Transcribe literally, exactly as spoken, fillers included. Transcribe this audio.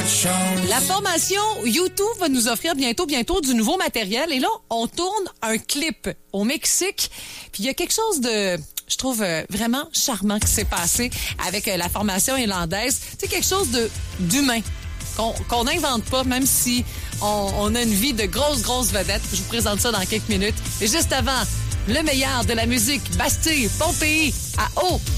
La formation YouTube va nous offrir bientôt, bientôt du nouveau matériel. Et là, on tourne un clip au Mexique. Puis il y a quelque chose de, je trouve, euh, vraiment charmant qui s'est passé avec euh, la formation irlandaise. C'est quelque chose de d'humain qu'on qu'on n'invente pas, même si on, on a une vie de grosses, grosses vedettes. Je vous présente ça dans quelques minutes. Et juste avant, le meilleur de la musique, Bastille, Pompéi, à eau.